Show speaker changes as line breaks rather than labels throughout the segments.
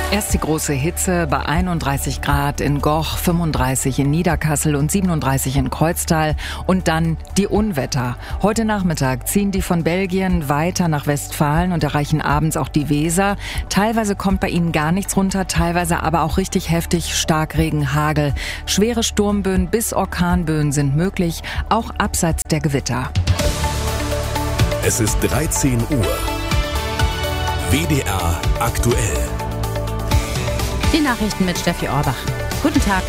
Erst die große Hitze bei 31 Grad in Goch, 35 in Niederkassel und 37 in Kreuztal und dann die Unwetter. Heute Nachmittag ziehen die von Belgien weiter nach Westfalen und erreichen abends auch die Weser. Teilweise kommt bei ihnen gar nichts runter, teilweise aber auch richtig heftig Starkregen, Hagel. Schwere Sturmböen bis Orkanböen sind möglich, auch abseits der Gewitter.
Es ist 13 Uhr. WDR aktuell.
Die Nachrichten mit Steffi Orbach. Guten Tag.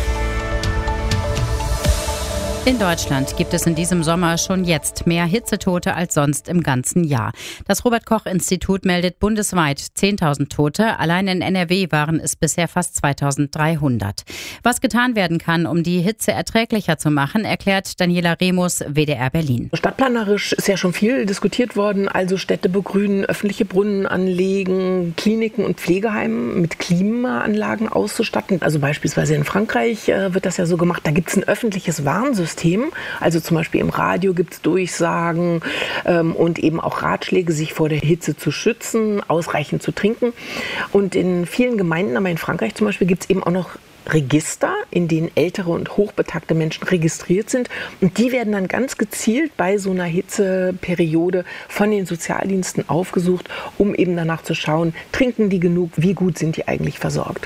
In Deutschland gibt es in diesem Sommer schon jetzt mehr Hitzetote als sonst im ganzen Jahr. Das Robert-Koch-Institut meldet bundesweit 10.000 Tote. Allein in NRW waren es bisher fast 2.300. Was getan werden kann, um die Hitze erträglicher zu machen, erklärt Daniela Remus, WDR Berlin.
Stadtplanerisch ist ja schon viel diskutiert worden. Also Städte begrünen, öffentliche Brunnen anlegen, Kliniken und Pflegeheime mit Klimaanlagen auszustatten. Also beispielsweise in Frankreich wird das ja so gemacht. Da gibt es ein öffentliches Warnsystem. Also zum Beispiel im Radio gibt es Durchsagen und eben auch Ratschläge, sich vor der Hitze zu schützen, ausreichend zu trinken. Und in vielen Gemeinden, aber in Frankreich zum Beispiel, gibt es eben auch noch Register, in denen ältere und hochbetagte Menschen registriert sind. Und die werden dann ganz gezielt bei so einer Hitzeperiode von den Sozialdiensten aufgesucht, um eben danach zu schauen, trinken die genug, wie gut sind die eigentlich versorgt.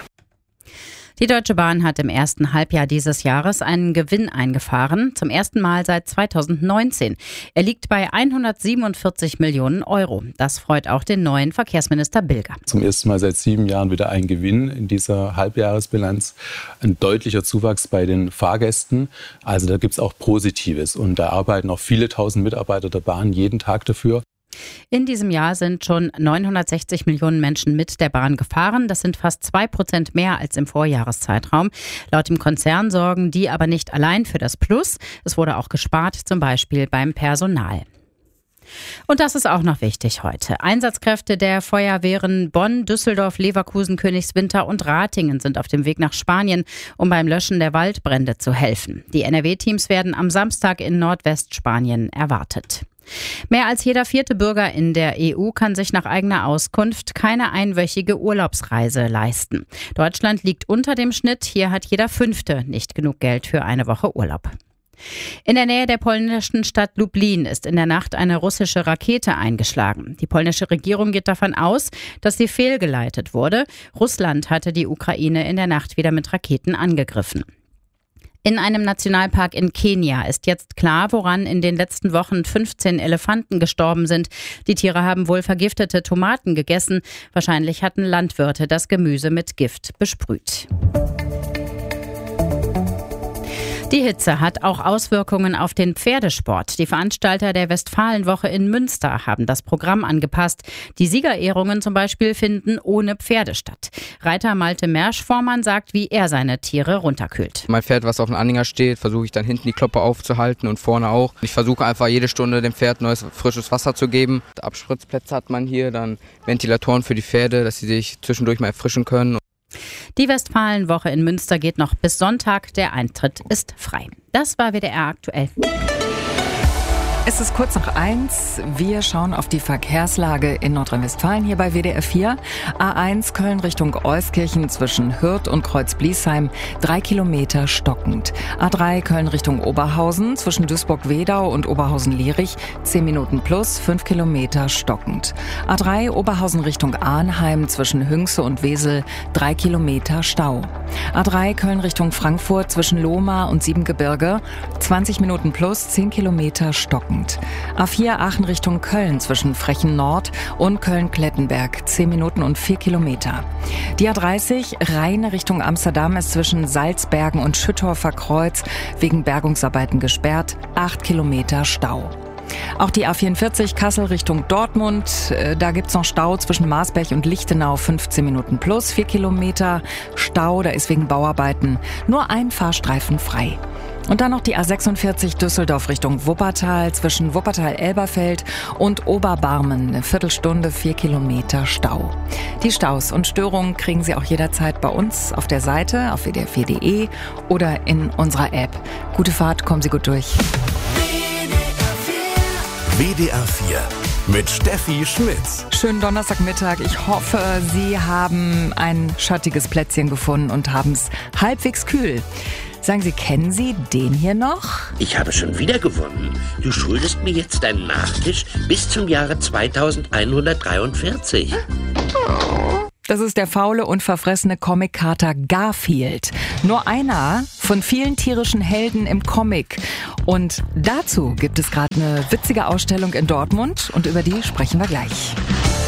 Die Deutsche Bahn hat im ersten Halbjahr dieses Jahres einen Gewinn eingefahren, zum ersten Mal seit 2019. Er liegt bei 147 Millionen Euro. Das freut auch den neuen Verkehrsminister Bilger.
Zum ersten Mal seit 7 Jahren wieder ein Gewinn in dieser Halbjahresbilanz. Ein deutlicher Zuwachs bei den Fahrgästen. Also da gibt es auch Positives. Und da arbeiten auch viele tausend Mitarbeiter der Bahn jeden Tag dafür.
In diesem Jahr sind schon 960 Millionen Menschen mit der Bahn gefahren. Das sind fast 2% mehr als im Vorjahreszeitraum. Laut dem Konzern sorgen die aber nicht allein für das Plus. Es wurde auch gespart, zum Beispiel beim Personal. Und das ist auch noch wichtig heute. Einsatzkräfte der Feuerwehren Bonn, Düsseldorf, Leverkusen, Königswinter und Ratingen sind auf dem Weg nach Spanien, um beim Löschen der Waldbrände zu helfen. Die NRW-Teams werden am Samstag in Nordwestspanien erwartet. Mehr als jeder 4. Bürger in der EU kann sich nach eigener Auskunft keine einwöchige Urlaubsreise leisten. Deutschland liegt unter dem Schnitt. Hier hat jeder 5. nicht genug Geld für eine Woche Urlaub. In der Nähe der polnischen Stadt Lublin ist in der Nacht eine russische Rakete eingeschlagen. Die polnische Regierung geht davon aus, dass sie fehlgeleitet wurde. Russland hatte die Ukraine in der Nacht wieder mit Raketen angegriffen. In einem Nationalpark in Kenia ist jetzt klar, woran in den letzten Wochen 15 Elefanten gestorben sind. Die Tiere haben wohl vergiftete Tomaten gegessen. Wahrscheinlich hatten Landwirte das Gemüse mit Gift besprüht. Die Hitze hat auch Auswirkungen auf den Pferdesport. Die Veranstalter der Westfalenwoche in Münster haben das Programm angepasst. Die Siegerehrungen zum Beispiel finden ohne Pferde statt. Reiter Malte Mersch-Vormann sagt, wie er seine Tiere runterkühlt.
Mein Pferd, was auf dem Anhänger steht, versuche ich dann hinten die Kloppe aufzuhalten und vorne auch. Ich versuche einfach jede Stunde dem Pferd neues, frisches Wasser zu geben. Abspritzplätze hat man hier, dann Ventilatoren für die Pferde, dass sie sich zwischendurch mal erfrischen können.
Die Westfalenwoche in Münster geht noch bis Sonntag. Der Eintritt ist frei. Das war WDR aktuell.
Es ist kurz nach 1. Wir schauen auf die Verkehrslage in Nordrhein-Westfalen hier bei WDR 4. A1 Köln Richtung Euskirchen zwischen Hürth und Kreuz-Bliesheim 3 Kilometer stockend. A3 Köln Richtung Oberhausen zwischen Duisburg-Wedau und Oberhausen-Lierich 10 Minuten plus 5 Kilometer stockend. A3 Oberhausen Richtung Arnheim zwischen Hünxe und Wesel 3 Kilometer Stau. A3 Köln Richtung Frankfurt zwischen Lohmar und Siebengebirge 20 Minuten plus 10 Kilometer stockend. A4 Aachen Richtung Köln zwischen Frechen Nord und Köln-Klettenberg 10 Minuten und 4 Kilometer. Die A30 Rheine Richtung Amsterdam ist zwischen Salzbergen und Schüttorfer Kreuz wegen Bergungsarbeiten gesperrt, 8 Kilometer Stau. Auch die A44 Kassel Richtung Dortmund, da gibt's noch Stau zwischen Marsberg und Lichtenau, 15 Minuten plus 4 Kilometer Stau, da ist wegen Bauarbeiten nur ein Fahrstreifen frei. Und dann noch die A46 Düsseldorf Richtung Wuppertal zwischen Wuppertal-Elberfeld und Oberbarmen. Eine Viertelstunde, 4 Kilometer Stau. Die Staus und Störungen kriegen Sie auch jederzeit bei uns auf der Seite auf wdr4.de oder in unserer App. Gute Fahrt, kommen Sie gut durch.
WDR 4 mit Steffi Schmitz.
Schönen Donnerstagmittag. Ich hoffe, Sie haben ein schattiges Plätzchen gefunden und haben es halbwegs kühl. Sagen Sie, kennen Sie den hier noch?
Ich habe schon wieder gewonnen. Du schuldest mir jetzt einen Nachtisch bis zum Jahre 2143.
Das ist der faule und verfressene Comic-Kater Garfield. Nur einer von vielen tierischen Helden im Comic. Und dazu gibt es gerade eine witzige Ausstellung in Dortmund und über die sprechen wir gleich.